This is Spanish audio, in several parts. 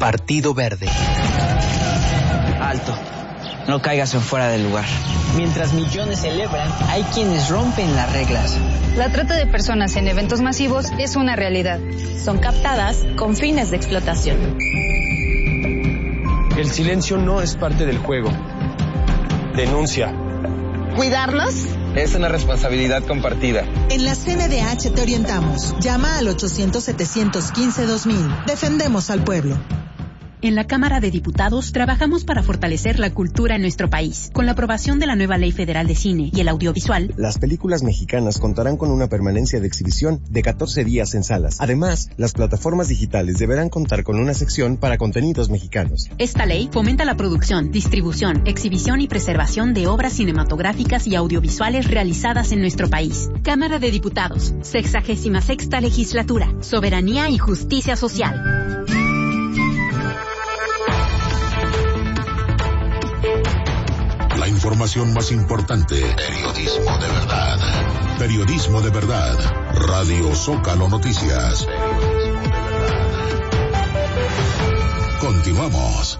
Partido Verde. Alto. No caigas en fuera del lugar. Mientras millones celebran, hay quienes rompen las reglas. La trata de personas en eventos masivos es una realidad. Son captadas con fines de explotación. El silencio no es parte del juego. Denuncia. ¿Cuidarnos? Es una responsabilidad compartida. En la CNDH te orientamos. Llama al 800-715-2000. Defendemos al pueblo. En la Cámara de Diputados trabajamos para fortalecer la cultura en nuestro país. Con la aprobación de la nueva Ley Federal de Cine y el Audiovisual, las películas mexicanas contarán con una permanencia de exhibición de 14 días en salas. Además, las plataformas digitales deberán contar con una sección para contenidos mexicanos. Esta ley fomenta la producción, distribución, exhibición y preservación de obras cinematográficas y audiovisuales realizadas en nuestro país. Cámara de Diputados, 66ª Legislatura, Soberanía y Justicia Social. La información más importante. Periodismo de verdad. Periodismo de verdad. Radio Zócalo Noticias. Continuamos.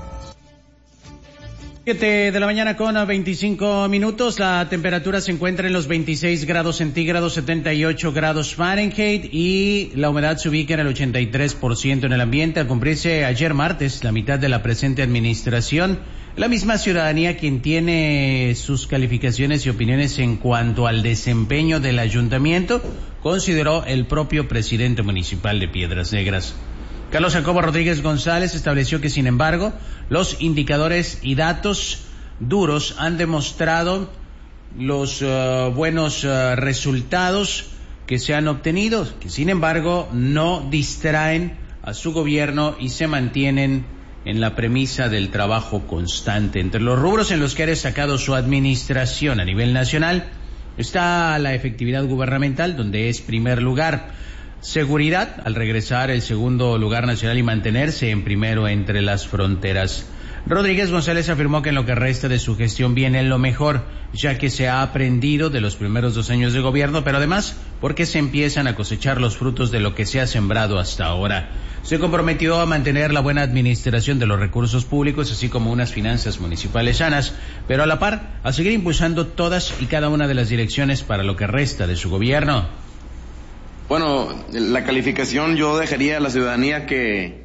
7 de la mañana con 25 minutos. La temperatura se encuentra en los 26 grados centígrados, 78 grados Fahrenheit, y la humedad se ubica en el 83% en el ambiente. Al cumplirse ayer martes la mitad de la presente administración, la misma ciudadanía quien tiene sus calificaciones y opiniones en cuanto al desempeño del ayuntamiento, consideró el propio presidente municipal de Piedras Negras. Carlos Jacobo Rodríguez González estableció que, sin embargo, los indicadores y datos duros han demostrado los buenos resultados que se han obtenido, que sin embargo no distraen a su gobierno y se mantienen en la premisa del trabajo constante. Entre los rubros en los que ha destacado su administración a nivel nacional está la efectividad gubernamental, donde es primer lugar. Seguridad, al regresar el segundo lugar nacional y mantenerse en primero entre las fronteras. Rodríguez González afirmó que en lo que resta de su gestión viene lo mejor, ya que se ha aprendido de los primeros 2 años de gobierno, pero además porque se empiezan a cosechar los frutos de lo que se ha sembrado hasta ahora. Se comprometió a mantener la buena administración de los recursos públicos, así como unas finanzas municipales sanas, pero a la par a seguir impulsando todas y cada una de las direcciones para lo que resta de su gobierno. Bueno, la calificación yo dejaría a la ciudadanía que